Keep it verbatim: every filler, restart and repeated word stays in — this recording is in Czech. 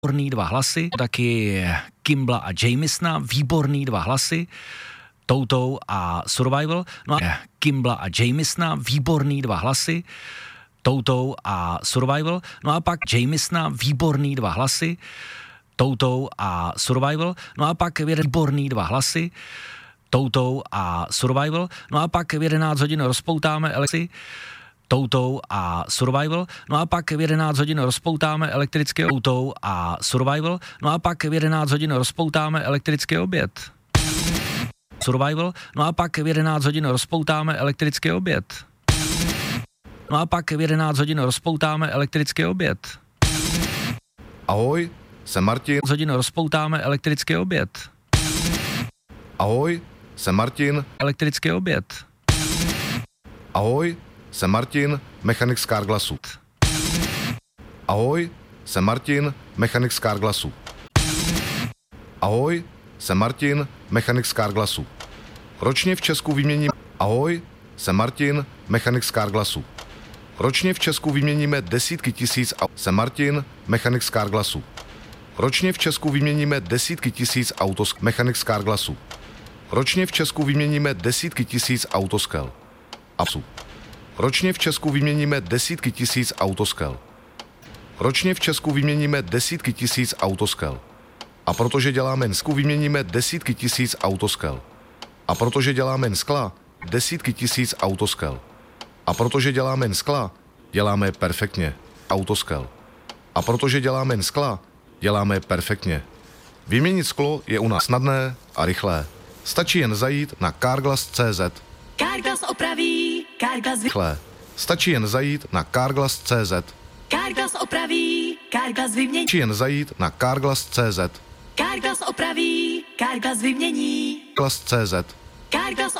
výborný dva hlasy, taky Kimbla a Jamisona, výborný dva hlasy, Toutou a Survival, no a Kimbla a Jamisona, výborný dva hlasy, Toutou a Survival, no a pak Jamisona, výborný dva hlasy, Toutou a Survival, no a pak výborný dva hlasy, Toutou a Survival, no a pak v jedenáct hodin rozpoutáme elektriky, Toutou a Survival, no a pak v jedenáct hodin rozpoutáme elektrické Toutou a Survival, no a pak v jedenáct hodin rozpoutáme elektrický oběd. Survival, no a pak v jedenáct hodin rozpoutáme elektrický oběd. No a pak v jedenáct hodin rozpoutáme elektrický oběd. Ahoj, jsem Martin. Z hodin rozpoutáme elektrický oběd. Ahoj, jsem Martin. Elektrický oběd. Ahoj, jsem Martin, mechanik z Carglassu. Ahoj, jsem Martin, mechanik z Carglassu. Ahoj, jsem Martin, mechanik z Carglassu. Ročně v Česku vyměním... Ahoj, jsem Martin, mechanik z Carglassu. Ročně v Česku vyměníme desítky tisíc aut. Jsem Martin, mechanik z Carglassu. Ročně v Česku vyměníme desítky tisíc autos. Mechanik z Carglassu. Ročně v Česku vyměníme desítky tisíc autoskel. Apsu. Ročně v Česku vyměníme desítky tisíc autoskel. Ročně v Česku vyměníme desítky tisíc autoskel. A protože děláme jen sklu, vyměníme desítky tisíc autoskel. A protože děláme jen skla, desítky tisíc autoskel. A protože děláme jen skla, děláme perfektně autoskel. A protože děláme jen skla, děláme perfektně. Vyměnit sklo je u nás snadné a rychlé. Stačí jen zajít na carglass tečka cé zet. Carglass opraví, Carglass Rychlé. Stačí jen zajít na carglass tečka cé zet. Carglass opraví, Carglass vymění. Stačí jen zajít na carglass tečka cé zet. Carglass opraví, Carglass vymění. Carglass tečka cé zet. Carglass